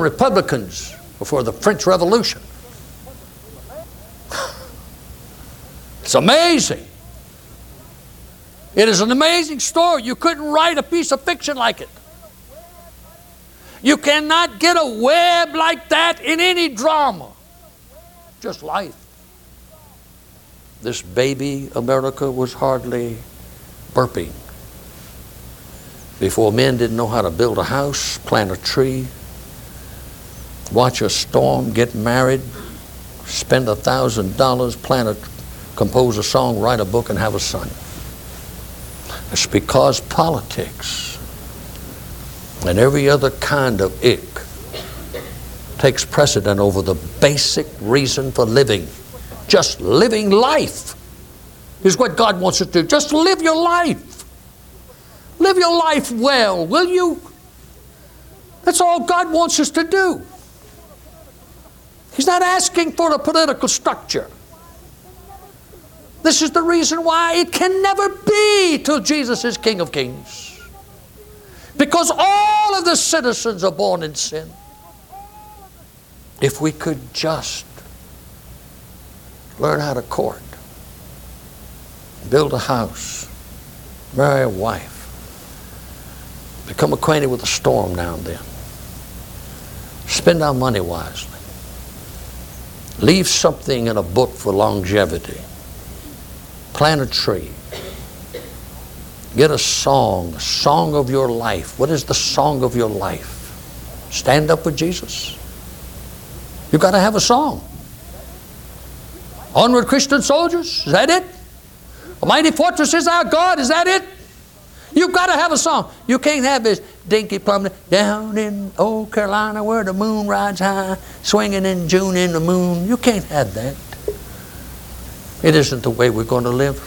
Republicans before the French Revolution. It's amazing. It is an amazing story. You couldn't write a piece of fiction like it. You cannot get a web like that in any drama. Just life. This baby America was hardly burping before men didn't know how to build a house, plant a tree, watch a storm, get married, spend $1,000, compose a song, write a book, and have a son. It's because politics and every other kind of ick takes precedent over the basic reason for living. Just living life is what God wants us to do. Just live your life. Live your life well, will you? That's all God wants us to do. He's not asking for a political structure. This is the reason why it can never be till Jesus is King of Kings. Because all of the citizens are born in sin. If we could just learn how to court, build a house, marry a wife, become acquainted with the storm now and then, spend our money wisely, leave something in a book for longevity, plant a tree, get a song of your life. What is the song of your life? Stand up for Jesus. You've got to have a song. Onward, Christian soldiers, is that it? A mighty fortress is our God, is that it? You've got to have a song. You can't have this dinky plum down in old Carolina where the moon rides high, swinging in June in the moon. You can't have that. It isn't the way we're going to live.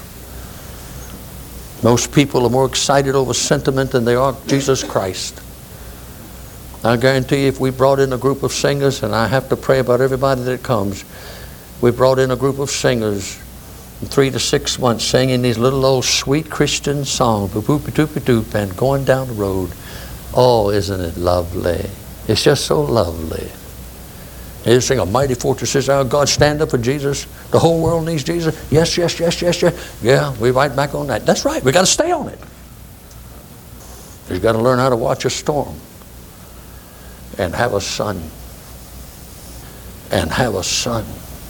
Most people are more excited over sentiment than they are Jesus Christ. I guarantee you, if we brought in a group of singers, and I have to pray about everybody that comes, we brought in a group of singers in 3 to 6 months singing these little old sweet Christian songs, boop-boop-doop-doop, and going down the road. Oh, isn't it lovely? It's just so lovely. You sing, a mighty fortress is our God, stand up for Jesus. The whole world needs Jesus. Yes, yes, yes, yes, yes. Yeah, we right back on that. That's right, we got to stay on it. You've got to learn how to watch a storm and have a son. And have a son.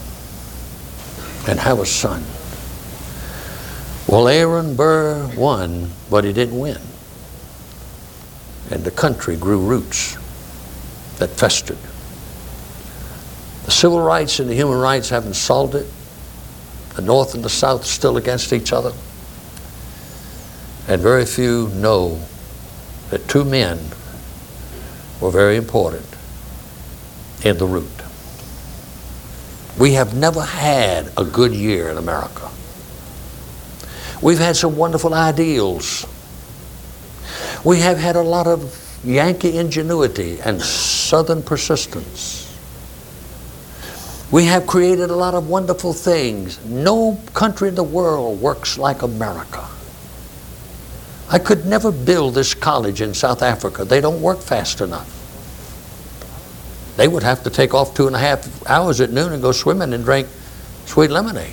And have a son. Well, Aaron Burr won, but he didn't win. And the country grew roots that festered. The civil rights and the human rights haven't solved it. The North and the South are still against each other. And very few know that two men were very important in the root. We have never had a good year in America. We've had some wonderful ideals. We have had a lot of Yankee ingenuity and Southern persistence. We have created a lot of wonderful things. No country in the world works like America. I could never build this college in South Africa. They don't work fast enough. They would have to take off 2.5 hours at noon and go swimming and drink sweet lemonade.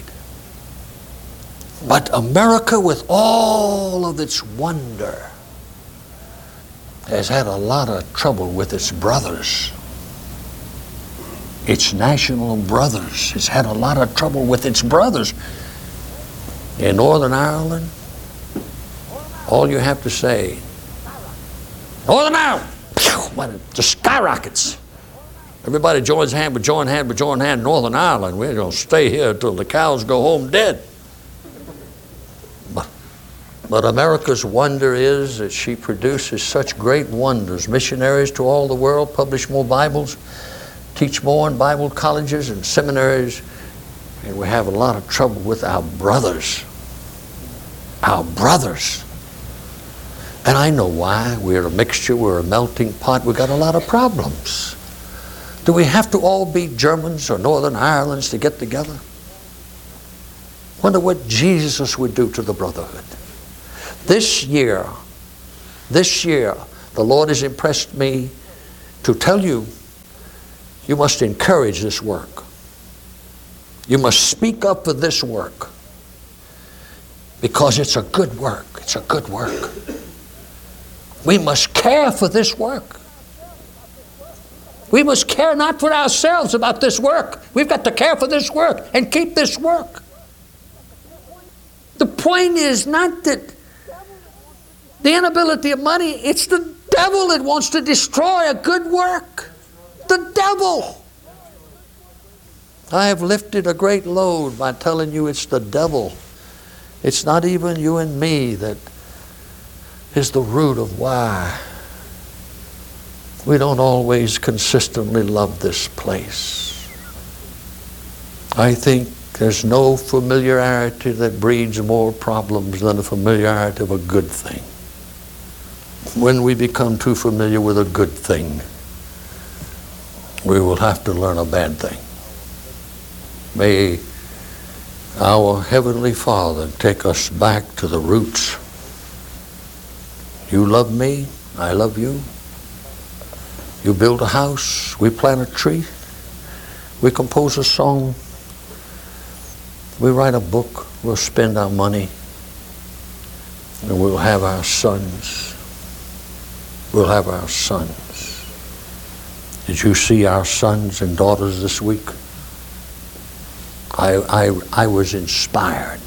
But America, with all of its wonder, has had a lot of trouble with its brothers. Its national brothers. It's had a lot of trouble with its brothers. In Northern Ireland, all you have to say, Northern Ireland, it just skyrockets. Everybody joins hand, but join hand, but join hand. Northern Ireland, we're going to stay here until the cows go home dead. But America's wonder is that she produces such great wonders. Missionaries to all the world, publish more Bibles, teach more in Bible colleges and seminaries, and we have a lot of trouble with our brothers. Our brothers. And I know why. We're a mixture, we're a melting pot, we've got a lot of problems. Do we have to all be Germans or Northern Irelands to get together? Wonder what Jesus would do to the brotherhood. This year, the Lord has impressed me to tell you You must encourage this work. You must speak up for this work, because it's a good work. It's a good work. We must care for this work. We must care not for ourselves about this work. We've got to care for this work and keep this work. The point is not that the inability of money, it's the devil that wants to destroy a good work. The devil. I have lifted a great load by telling you it's the devil. It's not even you and me that is the root of why we don't always consistently love this place. I think there's no familiarity that breeds more problems than the familiarity of a good thing. When we become too familiar with a good thing, we will have to learn a bad thing. May our Heavenly Father take us back to the roots. You love me, I love you. You build a house, we plant a tree, we compose a song, we write a book, we'll spend our money, and we'll have our sons. We'll have our sons. Did you see our sons and daughters this week? I was inspired.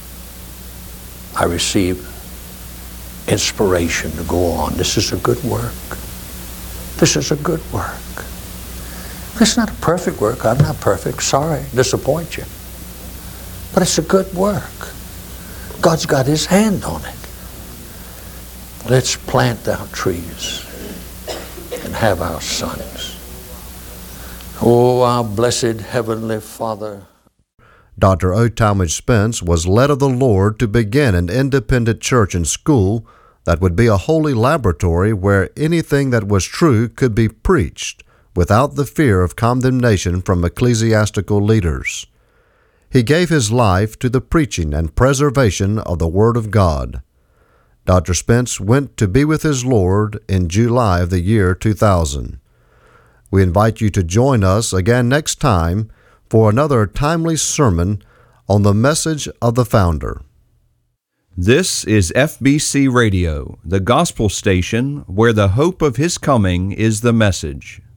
I received inspiration to go on. This is a good work. This is a good work. This is not a perfect work. I'm not perfect. Sorry, disappoint you. But it's a good work. God's got His hand on it. Let's plant our trees and have our sons. Oh, our blessed Heavenly Father. Dr. O. Talmage Spence was led of the Lord to begin an independent church and school that would be a holy laboratory where anything that was true could be preached without the fear of condemnation from ecclesiastical leaders. He gave his life to the preaching and preservation of the Word of God. Dr. Spence went to be with his Lord in July of the year 2000. We invite you to join us again next time for another timely sermon on the message of the Founder. This is FBC Radio, the gospel station where the hope of His coming is the message.